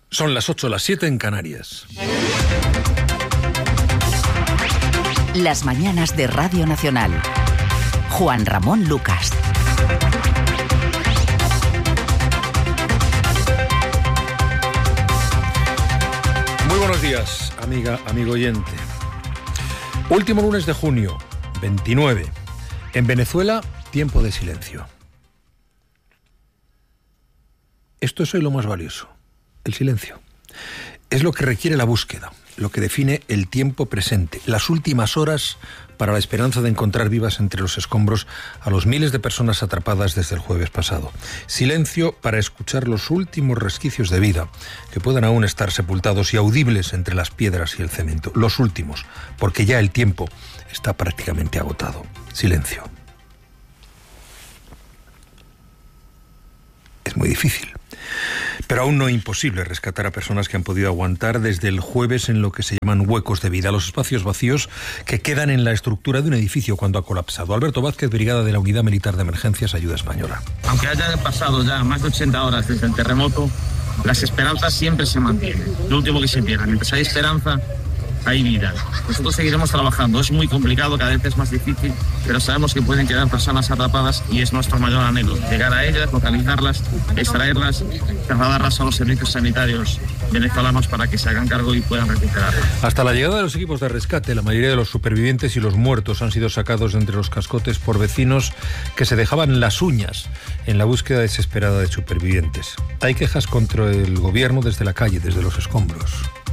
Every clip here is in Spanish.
Son las 8, las 7 en Canarias. Las mañanas de Radio Nacional. Juan Ramón Lucas. Muy buenos días, amiga, amigo oyente. Último lunes de junio, 29. En Venezuela, tiempo de silencio. Esto es hoy lo más valioso. El silencio. Es lo que requiere la búsqueda, lo que define el tiempo presente, las últimas horas para la esperanza de encontrar vivas entre los escombros a los miles de personas atrapadas desde el jueves pasado. Silencio para escuchar los últimos resquicios de vida que puedan aún estar sepultados y audibles entre las piedras y el cemento. Los últimos, porque ya el tiempo está prácticamente agotado. Silencio. Es muy difícil. Pero aún no imposible rescatar a personas que han podido aguantar desde el jueves en lo que se llaman huecos de vida, los espacios vacíos que quedan en la estructura de un edificio cuando ha colapsado. Alberto Vázquez, brigada de la Unidad Militar de Emergencias, Ayuda Española. Aunque haya pasado ya más de 80 horas desde el terremoto, las esperanzas siempre se mantienen. Lo último que se pierda, mientras hay esperanza, hay vida. Nosotros seguiremos trabajando. Es muy complicado, cada vez es más difícil, pero sabemos que pueden quedar personas atrapadas y es nuestro mayor anhelo. Llegar a ellas, localizarlas, extraerlas, trasladarlas a los servicios sanitarios venezolanos para que se hagan cargo y puedan recuperarlas. Hasta la llegada de los equipos de rescate, la mayoría de los supervivientes y los muertos han sido sacados de entre los cascotes por vecinos que se dejaban las uñas en la búsqueda desesperada de supervivientes. Hay quejas contra el gobierno desde la calle, desde los escombros.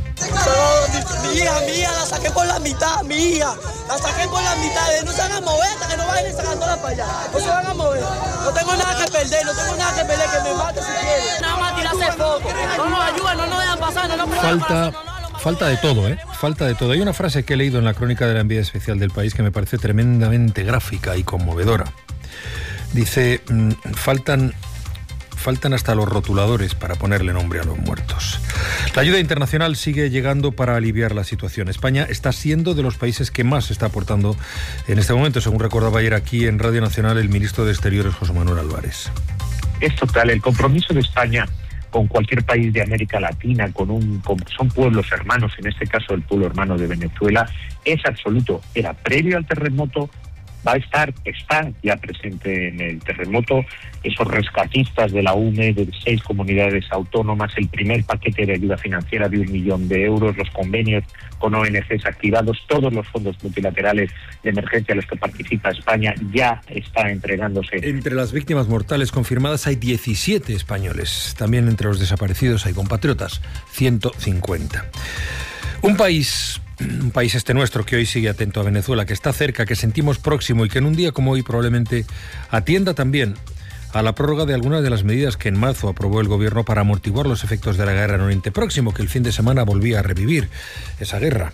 Mi hija, la saqué por la mitad, la saqué por la mitad, no se van a mover hasta que no vayan sacándola para allá, no se van a mover, no tengo nada que perder, que me mate si quieren. Nada más tirarse poco, no nos ayudan, no nos dejan pasar, no nos pueden pasar. Falta de todo, falta de todo. Hay una frase que he leído en la crónica de la enviada especial del País que me parece tremendamente gráfica y conmovedora. Dice, faltan hasta los rotuladores para ponerle nombre a los muertos. La ayuda internacional sigue llegando para aliviar la situación. España está siendo de los países que más está aportando en este momento, según recordaba ayer aquí en Radio Nacional el ministro de Exteriores, José Manuel Álvarez. Es total, el compromiso de España con cualquier país de América Latina, son pueblos hermanos, en este caso el pueblo hermano de Venezuela, es absoluto. Era previo al terremoto, está ya presente en el terremoto, esos rescatistas de la UNE de 6 comunidades autónomas, el primer paquete de ayuda financiera de 1 millón de euros, los convenios con ONGs activados, todos los fondos multilaterales de emergencia a los que participa España ya está entregándose. Entre las víctimas mortales confirmadas hay 17 españoles. También entre los desaparecidos hay compatriotas, 150. Un país este nuestro que hoy sigue atento a Venezuela, que está cerca, que sentimos próximo y que en un día como hoy probablemente atienda también a la prórroga de algunas de las medidas que en marzo aprobó el gobierno para amortiguar los efectos de la guerra en Oriente Próximo, que el fin de semana volvía a revivir esa guerra.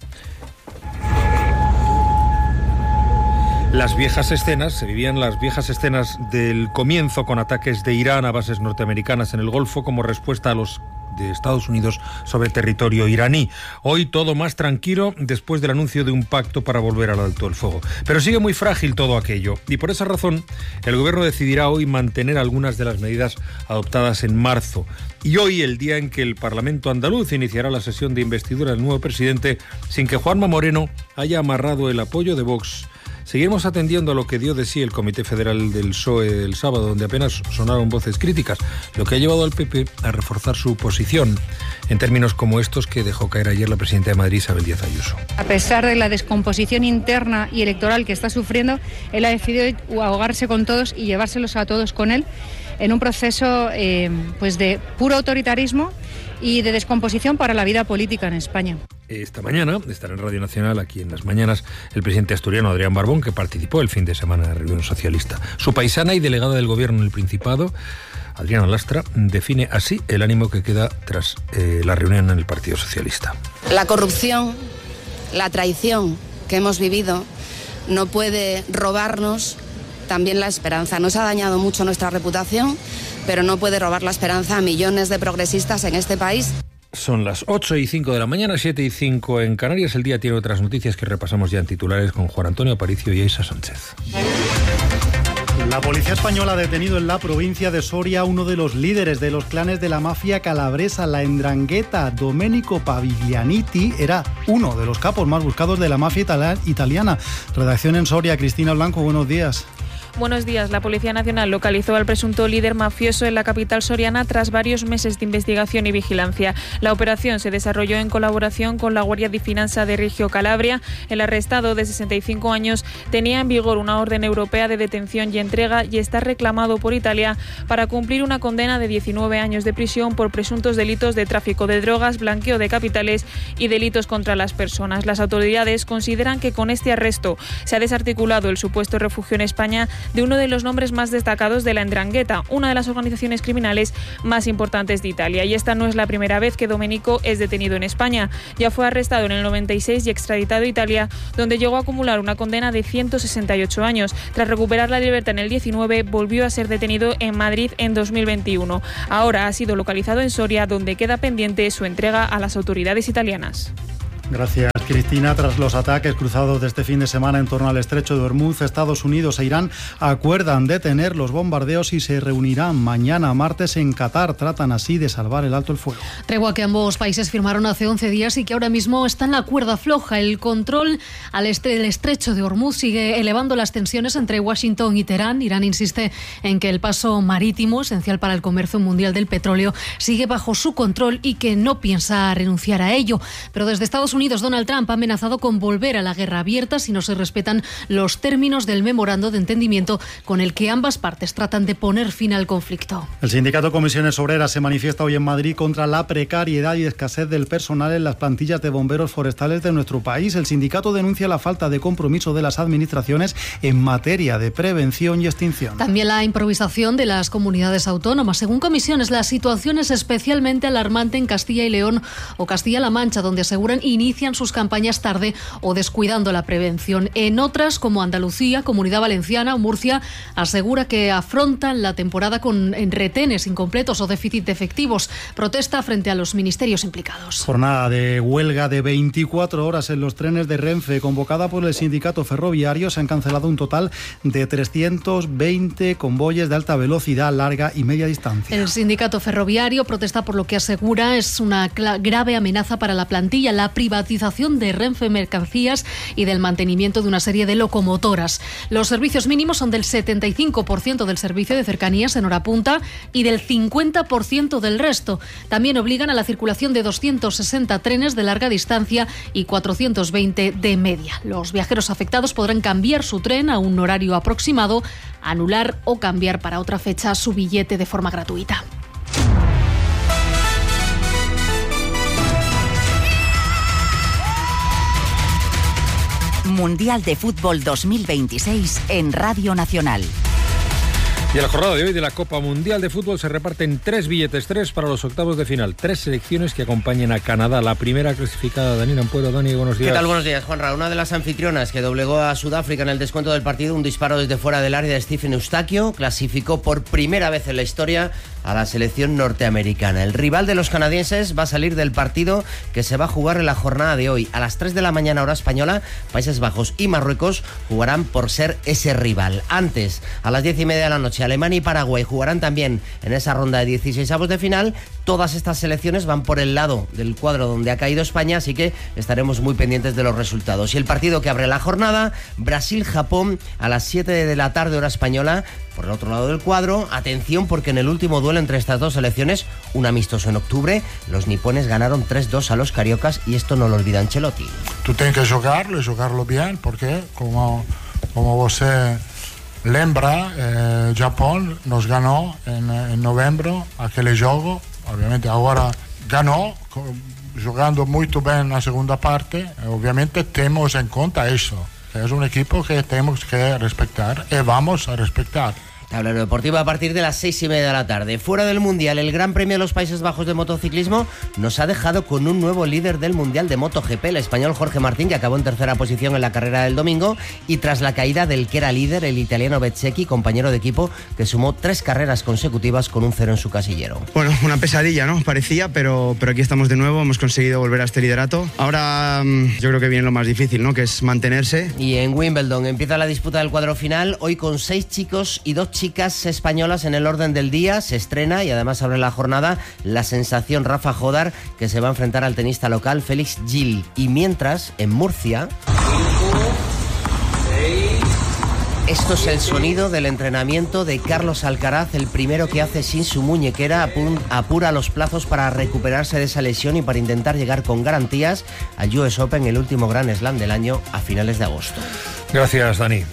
Se vivían las viejas escenas del comienzo con ataques de Irán a bases norteamericanas en el Golfo como respuesta a los de Estados Unidos sobre territorio iraní. Hoy todo más tranquilo después del anuncio de un pacto para volver al alto el fuego. Pero sigue muy frágil todo aquello y por esa razón el gobierno decidirá hoy mantener algunas de las medidas adoptadas en marzo. Y hoy, el día en que el Parlamento andaluz iniciará la sesión de investidura del nuevo presidente, sin que Juanma Moreno haya amarrado el apoyo de Vox. Seguiremos atendiendo a lo que dio de sí el Comité Federal del PSOE el sábado, donde apenas sonaron voces críticas, lo que ha llevado al PP a reforzar su posición en términos como estos que dejó caer ayer la presidenta de Madrid, Isabel Díaz Ayuso. A pesar de la descomposición interna y electoral que está sufriendo, él ha decidido ahogarse con todos y llevárselos a todos con él en un proceso de puro autoritarismo y de descomposición para la vida política en España. Esta mañana estará en Radio Nacional, aquí en Las Mañanas, el presidente asturiano Adrián Barbón, que participó el fin de semana en la reunión socialista. Su paisana y delegada del gobierno en el Principado, Adriana Lastra, define así el ánimo que queda tras la reunión en el Partido Socialista. La corrupción, la traición que hemos vivido no puede robarnos también la esperanza. Nos ha dañado mucho nuestra reputación, pero no puede robar la esperanza a millones de progresistas en este país. Son las 8:05 de la mañana, 7:05 en Canarias. El día tiene otras noticias que repasamos ya en titulares con Juan Antonio Aparicio y Aisa Sánchez. La policía española ha detenido en la provincia de Soria a uno de los líderes de los clanes de la mafia calabresa, la 'Ndrangheta. Domenico Paviglianiti era uno de los capos más buscados de la mafia italiana. Redacción en Soria, Cristina Blanco, buenos días. Buenos días. La Policía Nacional localizó al presunto líder mafioso en la capital soriana tras varios meses de investigación y vigilancia. La operación se desarrolló en colaboración con la Guardia di Finanza de Reggio Calabria. El arrestado, de 65 años, tenía en vigor una orden europea de detención y entrega y está reclamado por Italia para cumplir una condena de 19 años de prisión por presuntos delitos de tráfico de drogas, blanqueo de capitales y delitos contra las personas. Las autoridades consideran que con este arresto se ha desarticulado el supuesto refugio en España de uno de los nombres más destacados de la 'Ndrangheta, una de las organizaciones criminales más importantes de Italia. Y esta no es la primera vez que Domenico es detenido en España. Ya fue arrestado en el 96 y extraditado a Italia, donde llegó a acumular una condena de 168 años. Tras recuperar la libertad en el 19, volvió a ser detenido en Madrid en 2021. Ahora ha sido localizado en Soria, donde queda pendiente su entrega a las autoridades italianas. Gracias, Cristina. Tras los ataques cruzados de este fin de semana en torno al estrecho de Hormuz, Estados Unidos e Irán acuerdan detener los bombardeos y se reunirán mañana martes en Qatar. Tratan así de salvar el alto el fuego. Tregua que ambos países firmaron hace 11 días y que ahora mismo está en la cuerda floja. El control al del estrecho de Hormuz sigue elevando las tensiones entre Washington y Teherán. Irán insiste en que el paso marítimo, esencial para el comercio mundial del petróleo, sigue bajo su control y que no piensa renunciar a ello. Pero desde Estados Unidos, Donald Trump ha amenazado con volver a la guerra abierta si no se respetan los términos del memorando de entendimiento con el que ambas partes tratan de poner fin al conflicto. El sindicato Comisiones Obreras se manifiesta hoy en Madrid contra la precariedad y escasez del personal en las plantillas de bomberos forestales de nuestro país. El sindicato denuncia la falta de compromiso de las administraciones en materia de prevención y extinción. También la improvisación de las comunidades autónomas. Según Comisiones, la situación es especialmente alarmante en Castilla y León o Castilla-La Mancha, donde aseguran inician sus campañas tarde o descuidando la prevención. En otras, como Andalucía, Comunidad Valenciana o Murcia, asegura que afrontan la temporada con retenes incompletos o déficit de efectivos. Protesta frente a los ministerios implicados. Jornada de huelga de 24 horas en los trenes de Renfe, convocada por el sindicato ferroviario. Se han cancelado un total de 320 convoyes de alta velocidad, larga y media distancia. El sindicato ferroviario protesta por lo que asegura es una grave amenaza para la plantilla, la privatización de Renfe Mercancías y del mantenimiento de una serie de locomotoras. Los servicios mínimos son del 75% del servicio de cercanías en hora punta y del 50% del resto. También obligan a la circulación de 260 trenes de larga distancia y 420 de media. Los viajeros afectados podrán cambiar su tren a un horario aproximado, anular o cambiar para otra fecha su billete de forma gratuita. Mundial de Fútbol 2026 en Radio Nacional. Y en la jornada de hoy de la Copa Mundial de Fútbol se reparten 3 billetes, 3 para los octavos de final. 3 selecciones que acompañan a Canadá. La primera clasificada, Dani Ampuero. Dani, buenos días. ¿Qué tal? Buenos días, Juanra. Una de las anfitrionas que doblegó a Sudáfrica en el descuento del partido, un disparo desde fuera del área de Stephen Eustaquio, clasificó por primera vez en la historia a la selección norteamericana. El rival de los canadienses va a salir del partido que se va a jugar en la jornada de hoy. A las 3 de la mañana hora española, Países Bajos y Marruecos jugarán por ser ese rival. Antes, a las 10:30 de la noche, Alemania y Paraguay jugarán también en esa ronda de 16avos de final. Todas estas selecciones van por el lado del cuadro donde ha caído España, así que estaremos muy pendientes de los resultados. Y el partido que abre la jornada, Brasil-Japón, a las 7 de la tarde hora española. Por el otro lado del cuadro, atención porque en el último duelo entre estas dos selecciones, un amistoso en octubre, los nipones ganaron 3-2 a los cariocas y esto no lo olvida Ancelotti. Tú tienes que jugarlo bien, porque como você lembra, Japón nos ganó en noviembre aquel juego, obviamente ahora ganó, jugando muy bien la segunda parte, obviamente tenemos en cuenta eso. Es un equipo que tenemos que respetar y vamos a respetar. Tablero deportivo a partir de las 6:30 de la tarde. Fuera del Mundial, el Gran Premio de los Países Bajos de motociclismo nos ha dejado con un nuevo líder del Mundial de MotoGP, el español Jorge Martín, que acabó en tercera posición en la carrera del domingo, y tras la caída del que era líder, el italiano Bezzecchi, compañero de equipo, que sumó 3 carreras consecutivas con un 0 en su casillero. Bueno, una pesadilla, ¿no? Parecía, pero aquí estamos de nuevo, hemos conseguido volver a este liderato. Ahora yo creo que viene lo más difícil, ¿no? Que es mantenerse. Y en Wimbledon empieza la disputa del cuadro final, hoy con 6 chicos y 2 chicas españolas en el orden del día. Se estrena y además abre la jornada la sensación Rafa Jodar, que se va a enfrentar al tenista local Félix Gil. Y mientras, en Murcia... Esto es el sonido del entrenamiento de Carlos Alcaraz, el primero que hace sin su muñequera. Apura los plazos para recuperarse de esa lesión y para intentar llegar con garantías al US Open, el último Grand Slam del año, a finales de agosto. Gracias, Dani.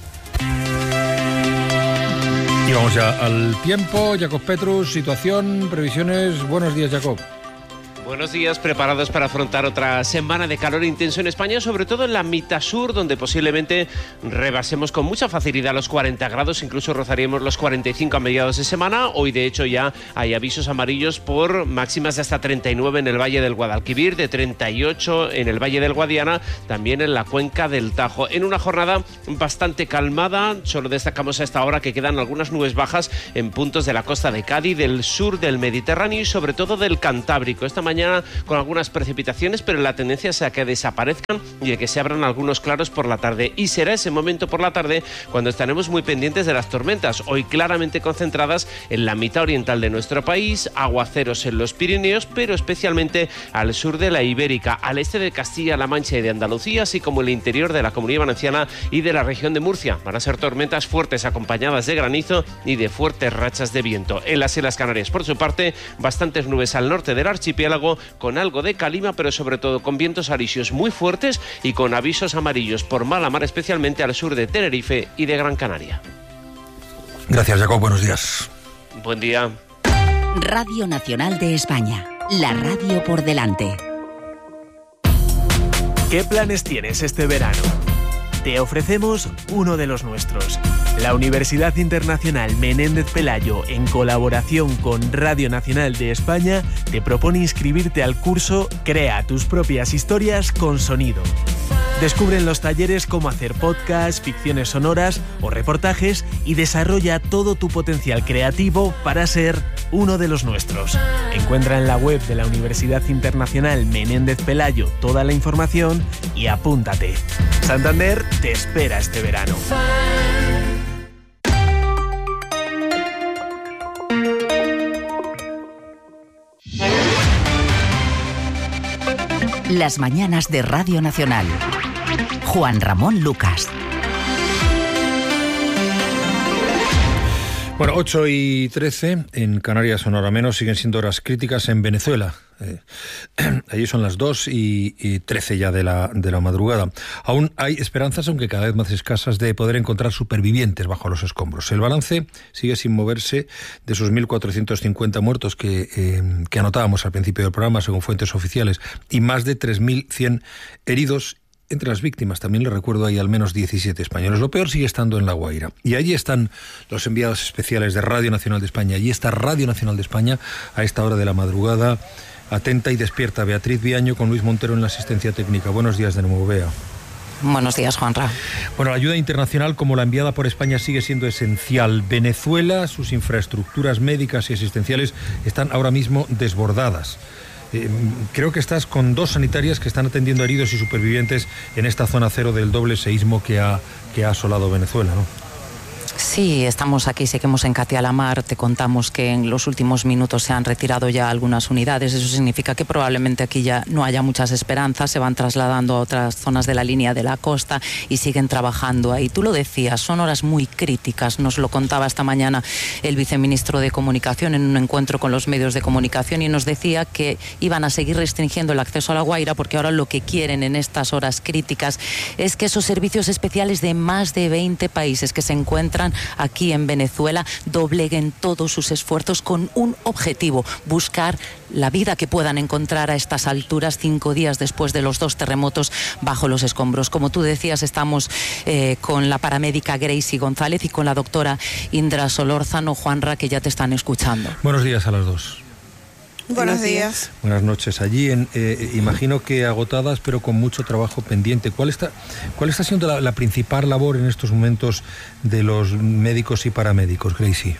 Y vamos ya al tiempo. Jacob Petrus, situación, previsiones. Buenos días, Jacob. Buenos días, preparados para afrontar otra semana de calor intenso en España, sobre todo en la mitad sur, donde posiblemente rebasemos con mucha facilidad los 40 grados, incluso rozaríamos los 45 a mediados de semana. Hoy, de hecho, ya hay avisos amarillos por máximas de hasta 39 en el Valle del Guadalquivir, de 38 en el Valle del Guadiana, también en la cuenca del Tajo. En una jornada bastante calmada, solo destacamos a esta hora que quedan algunas nubes bajas en puntos de la costa de Cádiz, del sur del Mediterráneo y sobre todo del Cantábrico. Esta mañana con algunas precipitaciones, pero la tendencia es a que desaparezcan y a que se abran algunos claros por la tarde. Y será ese momento por la tarde cuando estaremos muy pendientes de las tormentas, hoy claramente concentradas en la mitad oriental de nuestro país, aguaceros en los Pirineos, pero especialmente al sur de la Ibérica, al este de Castilla-La Mancha y de Andalucía, así como el interior de la Comunidad Valenciana y de la región de Murcia. Van a ser tormentas fuertes acompañadas de granizo y de fuertes rachas de viento. En las Islas Canarias, por su parte, bastantes nubes al norte del archipiélago, con algo de calima, pero sobre todo con vientos alisios muy fuertes y con avisos amarillos por mala mar, especialmente al sur de Tenerife y de Gran Canaria. Gracias, Jacob. Buenos días. Buen día. Radio Nacional de España. La radio por delante. ¿Qué planes tienes este verano? Te ofrecemos uno de los nuestros. La Universidad Internacional Menéndez Pelayo, en colaboración con Radio Nacional de España, te propone inscribirte al curso Crea tus propias historias con sonido. Descubre en los talleres cómo hacer podcasts, ficciones sonoras o reportajes y desarrolla todo tu potencial creativo para ser uno de los nuestros. Encuentra en la web de la Universidad Internacional Menéndez Pelayo toda la información y apúntate. Santander te espera este verano. Las mañanas de Radio Nacional. Juan Ramón Lucas. Bueno, 8:13 en Canarias, son hora menos, siguen siendo horas críticas en Venezuela. Allí son las 2:13 ya de la madrugada. Aún hay esperanzas, aunque cada vez más escasas, de poder encontrar supervivientes bajo los escombros. El balance sigue sin moverse de esos 1.450 muertos que anotábamos al principio del programa, según fuentes oficiales, y más de 3.100 heridos. Entre las víctimas, también le recuerdo, hay al menos 17 españoles. Lo peor sigue estando en La Guaira. Y allí están los enviados especiales de Radio Nacional de España. Allí está Radio Nacional de España a esta hora de la madrugada, atenta y despierta. Beatriz Viaño con Luis Montero en la asistencia técnica. Buenos días de nuevo, Bea. Buenos días, Juanra. Bueno, la ayuda internacional, como la enviada por España, sigue siendo esencial. Venezuela, sus infraestructuras médicas y asistenciales están ahora mismo desbordadas. Creo que estás con 2 sanitarias que están atendiendo heridos y supervivientes en esta zona cero del doble seísmo que ha asolado Venezuela, ¿no? Sí, estamos aquí, seguimos en Catialamar. Te contamos que en los últimos minutos se han retirado ya algunas unidades. Eso significa que probablemente aquí ya no haya muchas esperanzas. Se van trasladando a otras zonas de la línea de la costa y siguen trabajando ahí. Tú lo decías, son horas muy críticas. Nos lo contaba esta mañana el viceministro de Comunicación en un encuentro con los medios de comunicación y nos decía que iban a seguir restringiendo el acceso a La Guaira porque ahora lo que quieren en estas horas críticas es que esos servicios especiales de más de 20 países que se encuentran aquí en Venezuela dobleguen todos sus esfuerzos con un objetivo: buscar la vida que puedan encontrar a estas alturas, 5 días después de los 2 terremotos bajo los escombros. Como tú decías, estamos con la paramédica Gracie González y con la doctora Indra Solórzano. Juanra, que ya te están escuchando. Buenos días a las dos. Buenos días. Buenas noches. Allí, imagino que agotadas, pero con mucho trabajo pendiente. ¿Cuál está siendo la principal labor en estos momentos de los médicos y paramédicos, Gracie?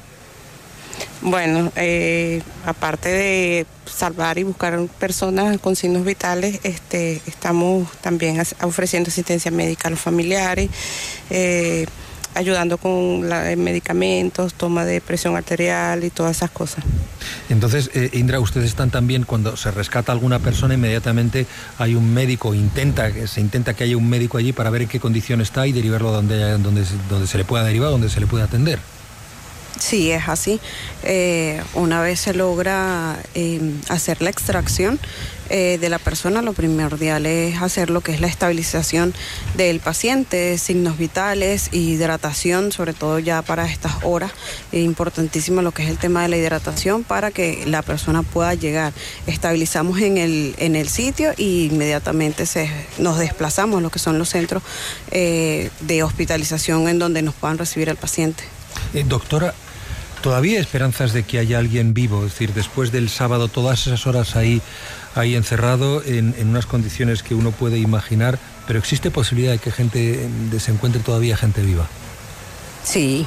Bueno, aparte de salvar y buscar personas con signos vitales, estamos también ofreciendo asistencia médica a los familiares, ayudando con medicamentos, toma de presión arterial y todas esas cosas. Entonces, Indra, ustedes están también, cuando se rescata a alguna persona, inmediatamente hay un médico, se intenta que haya un médico allí para ver en qué condición está y derivarlo donde se le pueda derivar, donde se le pueda atender. Sí, es así. Una vez se logra hacer la extracción de la persona, lo primordial es hacer lo que es la estabilización del paciente, signos vitales, hidratación, sobre todo ya para estas horas. Es importantísimo lo que es el tema de la hidratación para que la persona pueda llegar. Estabilizamos en el sitio y inmediatamente nos desplazamos a lo que son los centros de hospitalización en donde nos puedan recibir al paciente. Doctora, ¿todavía hay esperanzas de que haya alguien vivo? Es decir, después del sábado, todas esas horas ahí encerrado en unas condiciones que uno puede imaginar, pero ¿existe posibilidad de que se encuentre todavía gente viva? Sí,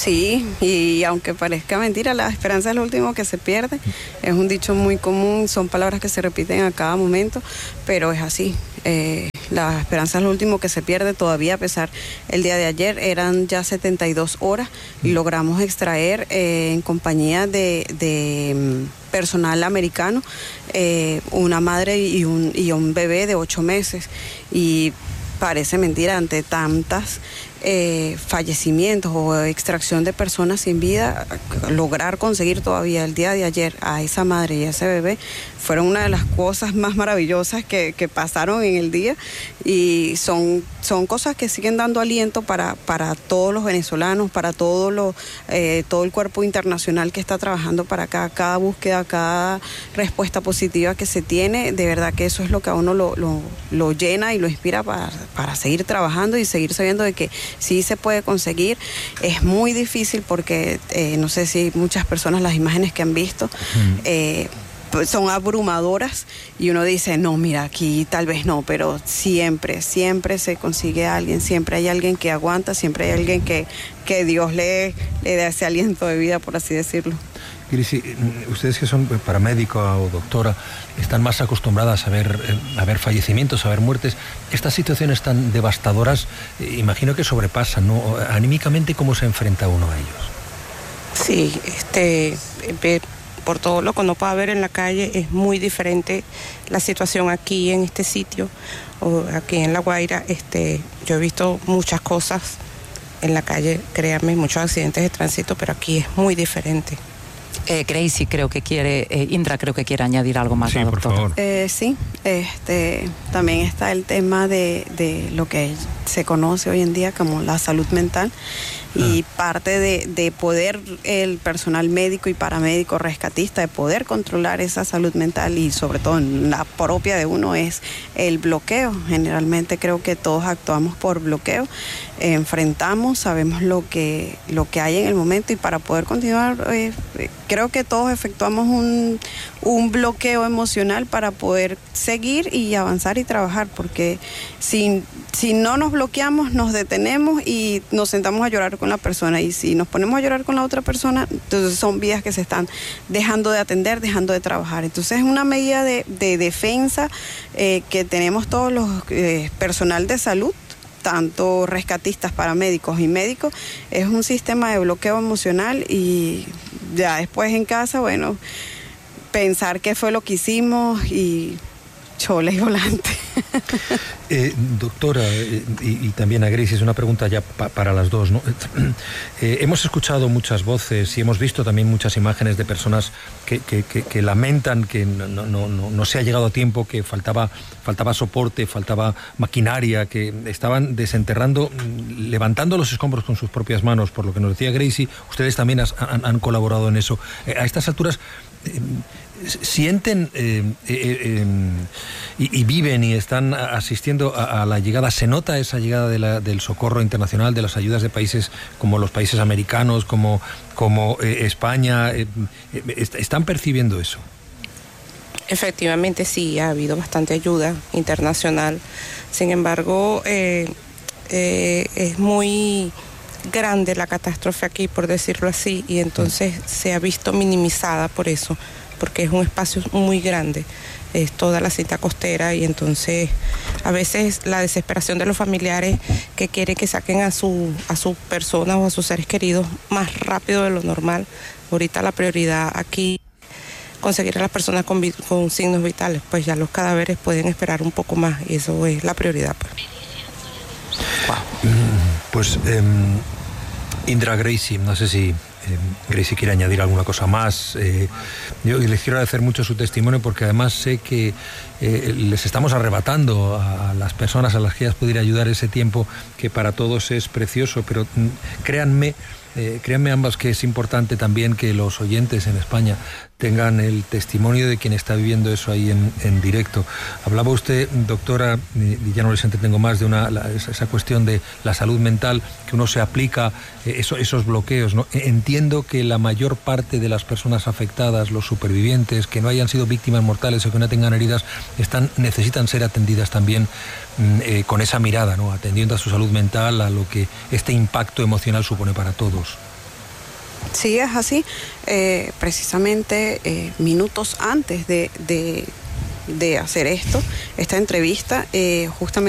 y aunque parezca mentira, la esperanza es lo último que se pierde. Es un dicho muy común, son palabras que se repiten a cada momento, pero es así. La esperanza es lo último que se pierde todavía, a pesar, el día de ayer eran ya 72 horas y logramos extraer en compañía de personal americano una madre y un bebé de 8 meses. Y parece mentira, ante tantas fallecimientos o extracción de personas sin vida, lograr conseguir todavía el día de ayer a esa madre y a ese bebé fueron una de las cosas más maravillosas que pasaron en el día, y son cosas que siguen dando aliento para todos los venezolanos, para todo el cuerpo internacional que está trabajando para cada búsqueda, cada respuesta positiva que se tiene. De verdad que eso es lo que a uno lo llena y lo inspira para seguir trabajando y seguir sabiendo de que sí se puede conseguir. Es muy difícil porque no sé si muchas personas, las imágenes que han visto, pues son abrumadoras y uno dice, no, mira, aquí tal vez no, pero siempre se consigue alguien, siempre hay alguien que aguanta, siempre hay alguien que Dios le dé ese aliento de vida, por así decirlo. Gracie, ustedes que son paramédica o doctora, están más acostumbradas a ver fallecimientos, a ver muertes. Estas situaciones tan devastadoras, imagino que sobrepasan, ¿no? Anímicamente, ¿cómo se enfrenta uno a ellos? Sí, por todo lo que uno puede ver en la calle, es muy diferente la situación aquí en este sitio, o aquí en La Guaira. Yo he visto muchas cosas en la calle, créanme, muchos accidentes de tránsito, pero aquí es muy diferente. Gracie Indra creo que quiere añadir algo más, sí, doctora. Por favor. Sí, también está el tema de lo que se conoce hoy en día como la salud mental, y parte de poder el personal médico y paramédico rescatista, de poder controlar esa salud mental y sobre todo la propia de uno, es el bloqueo. Generalmente creo que todos actuamos por bloqueo, enfrentamos, sabemos lo que hay en el momento, y para poder continuar creo que todos efectuamos un bloqueo emocional para poder seguir y avanzar y trabajar, porque si no nos bloqueamos, nos detenemos y nos sentamos a llorar con la persona, y si nos ponemos a llorar con la otra persona, entonces son vidas que se están dejando de atender, dejando de trabajar. Entonces es una medida de defensa que tenemos todos los personal de salud, tanto rescatistas, paramédicos y médicos. Es un sistema de bloqueo emocional, y ya después en casa, bueno, pensar qué fue lo que hicimos y chola y volante. Doctora, y también a Gracie, es una pregunta ya para las dos, ¿no? Hemos escuchado muchas voces y hemos visto también muchas imágenes de personas que lamentan que no se ha llegado a tiempo, que faltaba soporte, faltaba maquinaria, que estaban desenterrando, levantando los escombros con sus propias manos, por lo que nos decía Gracie. Ustedes también han colaborado en eso. A estas alturas, sienten y viven y están asistiendo a la llegada, se nota esa llegada del socorro internacional, de las ayudas de países como los países americanos, como España, ¿están percibiendo eso? Efectivamente sí, ha habido bastante ayuda internacional. Sin embargo, es muy grande la catástrofe aquí, por decirlo así, y entonces se ha visto minimizada por eso, porque es un espacio muy grande, es toda la cinta costera, y entonces a veces la desesperación de los familiares que quieren que saquen a su persona o a sus seres queridos más rápido de lo normal. Ahorita la prioridad aquí, conseguir a las personas con signos vitales, pues ya los cadáveres pueden esperar un poco más, y eso es la prioridad. Pues Indra, Gracie, no sé si Gracie quiere añadir alguna cosa más. Yo les quiero agradecer mucho su testimonio, porque además sé que les estamos arrebatando a las personas a las que ellas pudiera ayudar ese tiempo que para todos es precioso, pero créanme ambas que es importante también que los oyentes en España tengan el testimonio de quien está viviendo eso ahí en directo. Hablaba usted, doctora, y ya no les entretengo más, de esa cuestión de la salud mental, que uno se aplica esos bloqueos, ¿no? Entiendo que la mayor parte de las personas afectadas, los supervivientes, que no hayan sido víctimas mortales o que no tengan heridas, necesitan ser atendidas también con esa mirada, ¿no? Atendiendo a su salud mental, a lo que este impacto emocional supone para todos. Sí, es así. Precisamente minutos antes de hacer esta entrevista, justamente